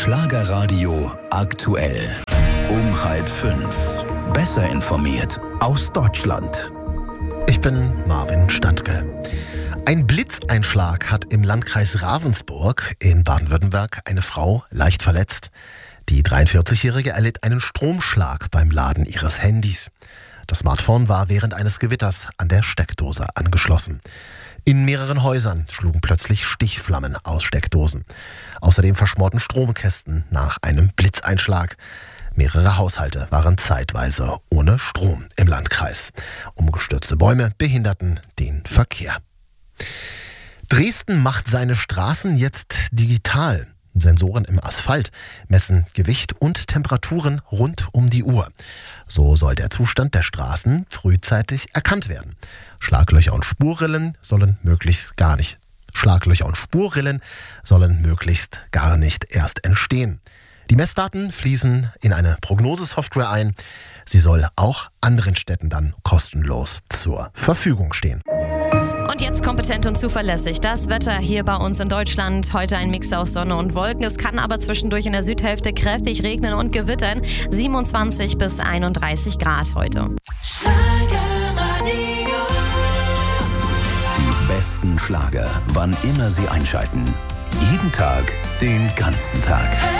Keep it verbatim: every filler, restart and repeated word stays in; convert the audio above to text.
Schlagerradio aktuell. Um halb fünf. Besser informiert aus Deutschland. Ich bin Marvin Standke. Ein Blitzeinschlag hat im Landkreis Ravensburg in Baden-Württemberg eine Frau leicht verletzt. Die dreiundvierzigjährige erlitt einen Stromschlag beim Laden ihres Handys. Das Smartphone war während eines Gewitters an der Steckdose angeschlossen. In mehreren Häusern schlugen plötzlich Stichflammen aus Steckdosen. Außerdem verschmorten Stromkästen nach einem Blitzeinschlag. Mehrere Haushalte waren zeitweise ohne Strom im Landkreis. Umgestürzte Bäume behinderten den Verkehr. Dresden macht seine Straßen jetzt digital. Sensoren im Asphalt messen Gewicht und Temperaturen rund um die Uhr. So soll der Zustand der Straßen frühzeitig erkannt werden. Schlaglöcher und Spurrillen sollen möglichst gar nicht Schlaglöcher und Spurrillen sollen möglichst gar nicht erst entstehen. Die Messdaten fließen in eine Prognosesoftware ein. Sie soll auch anderen Städten dann kostenlos zur Verfügung stehen. Und jetzt kompetent und zuverlässig. Das Wetter hier bei uns in Deutschland. Heute ein Mix aus Sonne und Wolken. Es kann aber zwischendurch in der Südhälfte kräftig regnen und gewittern. siebenundzwanzig bis einunddreißig Grad heute. Die besten Schlager, wann immer Sie einschalten. Jeden Tag, den ganzen Tag.